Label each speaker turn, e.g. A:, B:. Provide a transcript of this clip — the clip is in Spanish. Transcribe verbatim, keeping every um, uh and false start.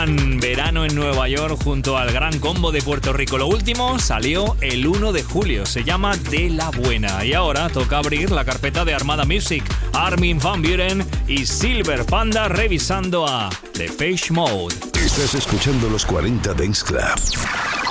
A: llaman Verano en Nueva York junto al Gran Combo de Puerto Rico. Lo último salió el uno de julio, se llama De la Buena. Y ahora toca abrir la carpeta de Armada Music, Armin van Buuren y Silver Panda revisando a Depeche Mode.
B: Estás escuchando los cuarenta Dance Club.